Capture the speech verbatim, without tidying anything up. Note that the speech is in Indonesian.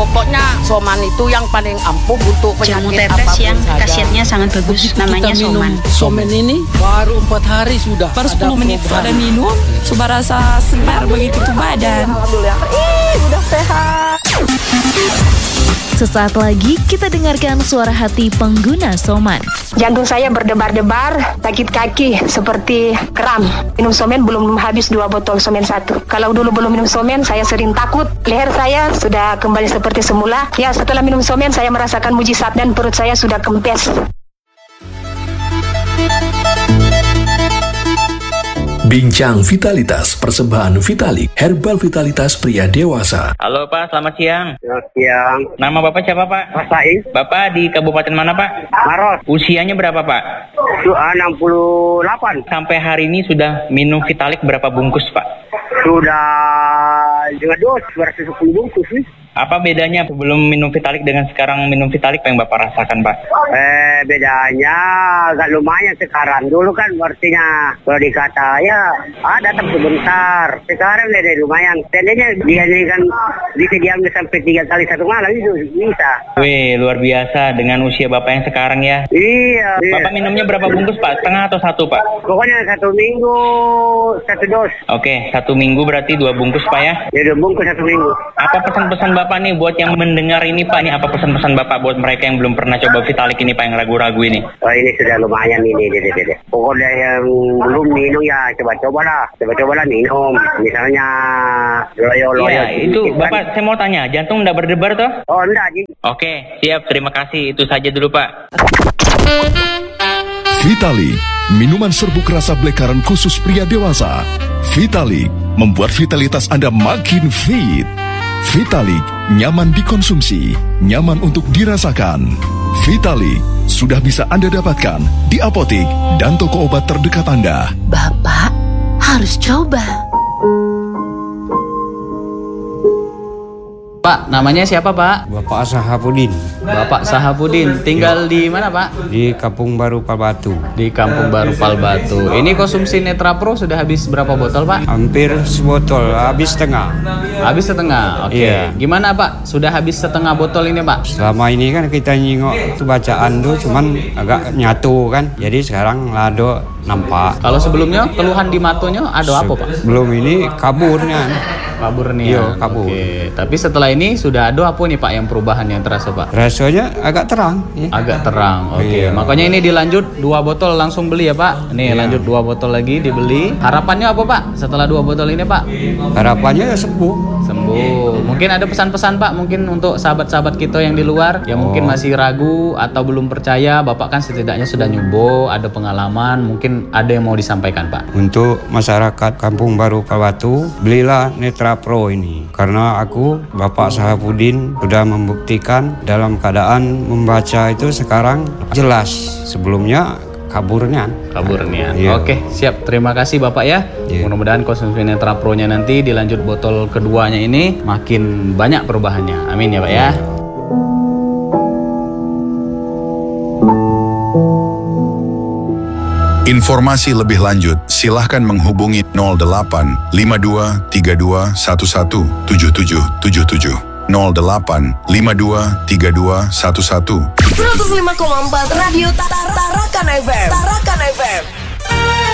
Pokoknya Soman itu yang paling ampuh untuk Jamu penyakit tetes apapun yang saja. khasiatnya sangat bagus, Begitu namanya kita minum Soman. Soman ini baru empat hari sudah Baru ada sepuluh menit perubahan. sudah minum, sudah rasa segar begitu tuh badan. Alhamdulillah. Ih, udah sehat. Sesaat lagi kita dengarkan suara hati pengguna Soman. Jantung saya berdebar-debar, sakit kaki seperti kram. Minum Somen belum habis dua botol Somen satu. Kalau dulu belum minum Somen, saya sering takut. Leher saya sudah kembali seperti semula. Ya, setelah minum Somen, saya merasakan mujizat dan perut saya sudah kempes. Bincang Vitalitas Persembahan Vitalik Herbal Vitalitas Pria Dewasa. Halo Pak, selamat siang. Selamat siang. Nama Bapak siapa Pak? Mas Said. Bapak di kabupaten mana Pak? Maros. Usianya berapa Pak? Su- ah, enam puluh delapan. Sampai hari ini sudah minum Vitalik berapa bungkus Pak? Sudah dengan dos dua ratus sepuluh bungkus nih. Apa bedanya sebelum minum Vitalik dengan sekarang minum Vitalik apa yang Bapak rasakan Pak? Eh, bedanya agak lumayan sekarang. Dulu kan artinya kalau dikata ya, ah datang sebentar. Sekarang udah lumayan. Tadinya dia ini kan bisa diam sampai tiga kali satu malam itu bisa. Wih, luar biasa dengan usia Bapak yang sekarang ya. Iya. Bapak minumnya berapa bungkus Pak? Setengah atau satu Pak? Pokoknya satu minggu satu dos. Oke, satu minggu berarti dua bungkus Pak ya? Ya dua bungkus satu minggu. Apa pesan-pesan Bapak nih buat yang mendengar ini Pak? Ini apa pesan-pesan Bapak buat mereka yang belum pernah coba Vitalik ini Pak, yang ragu-ragu ini? Oh, ini sudah lumayan ini, dede, dede. Pokoknya yang belum minum ya coba-coba lah, coba-coba lah minum. Misalnya loyo-loyo. Iya, itu Bapak saya mau tanya, jantung enggak berdebar toh? Oh, enggak, Ji. Oke, siap. Terima kasih. Itu saja dulu Pak. Vitalik, minuman serbuk rasa black currant khusus pria dewasa. Vitalik, membuat vitalitas Anda makin fit. Vitalik, nyaman dikonsumsi, nyaman untuk dirasakan. Vitalik, sudah bisa Anda dapatkan di apotik dan toko obat terdekat Anda. Bapak harus coba. Pak, namanya siapa Pak? Bapak Sahabudin. Bapak Sahabudin, tinggal di mana Pak? Di Kampung Baru Palbatu. Di Kampung Baru Palbatu. Ini konsumsi Netra Pro sudah habis berapa botol Pak? Hampir sebotol, habis setengah. Habis setengah, oke. Iya. Gimana Pak? Sudah habis setengah botol ini Pak? Selama ini kan kita nyingok itu bacaan tuh cuman agak nyatu kan. Jadi sekarang lado nampak. Kalau sebelumnya keluhan di matonya ada apa Pak? Belum ini kaburnya. Kabur nih Iya, ya. kabur. Oke. Tapi setelah ini sudah ada apa nih Pak yang perubahan yang terasa Pak? Rasanya agak terang. Ya. Agak terang, oke. Iya. Makanya ini dilanjut dua botol langsung beli ya Pak. Nih Iya. lanjut dua botol lagi dibeli. Harapannya apa Pak? Setelah dua botol ini Pak? Harapannya ya sembuh. Sembuh. Mungkin ada pesan-pesan Pak, mungkin untuk sahabat-sahabat kita yang di luar yang mungkin Oh. masih ragu atau belum percaya. Bapak kan setidaknya sudah nyoba, ada pengalaman, mungkin ada yang mau disampaikan Pak. Untuk masyarakat Kampung Baru Palbatu, belilah Netra Pro ini. Karena aku, Bapak Sahabudin, sudah membuktikan dalam keadaan membaca itu sekarang jelas. Sebelumnya kaburnya. Kaburnya. Iya. Oke, siap. Terima kasih Bapak ya. Iya. Mudah-mudahan konsumsi Netra Pro-nya nanti dilanjut botol keduanya ini makin banyak perubahannya. Amin ya Pak ya. Informasi lebih lanjut, silahkan menghubungi nol delapan lima dua tiga dua satu satu tujuh tujuh tujuh tujuh nol delapan lima dua tiga dua satu satu seratus lima koma empat Radio Tarakan F M. Tarakan F M.